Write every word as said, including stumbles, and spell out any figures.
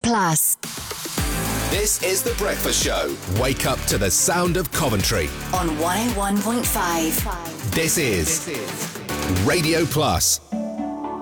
Plus. This is The Breakfast Show. Wake up to the sound of Coventry. On one oh one point five. This is Radio Plus.